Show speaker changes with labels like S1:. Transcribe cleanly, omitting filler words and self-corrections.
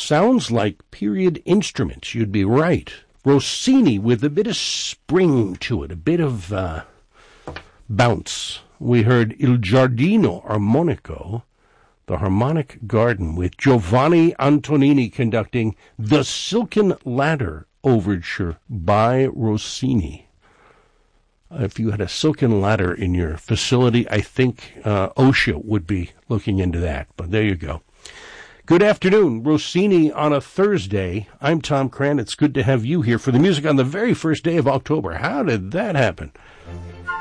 S1: sounds like period instruments. You'd be right. Rossini with a bit of spring to it, a bit of bounce. We heard Il Giardino Armonico, the Harmonic Garden, with Giovanni Antonini conducting The Silken Ladder Overture by Rossini. If you had a silken ladder in your facility, I think OSHA would be looking into that. But there you go. Good afternoon, Rossini on a Thursday. I'm Tom Cran. It's good to have you here for the music on the very first day of October. How did that happen?